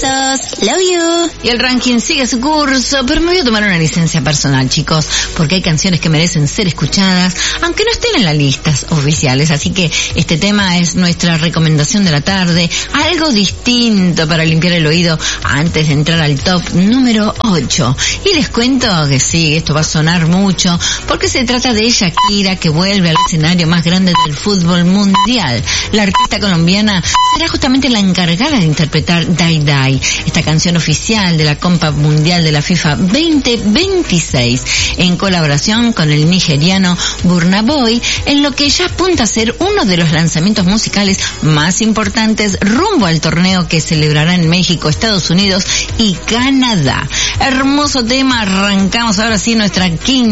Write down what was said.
Besos. Love you. Y el ranking sigue su curso, pero me voy a tomar una licencia personal, chicos, porque hay canciones que merecen ser escuchadas, aunque no estén en las listas oficiales. Así que este tema es nuestra recomendación de la tarde, algo distinto para limpiar el oído antes de entrar al top número 8. Y les cuento que sí, esto va a sonar mucho, porque se trata de Shakira, que vuelve al escenario más grande del fútbol mundial. La artista colombiana será justamente la encargada de interpretar Die Die, esta canción oficial de la Copa Mundial de la FIFA 2026, en colaboración con el nigeriano Burna Boy, en lo que ya apunta a ser uno de los lanzamientos musicales más importantes rumbo al torneo que celebrará en México, Estados Unidos y Canadá. Hermoso tema, arrancamos ahora sí nuestra quinta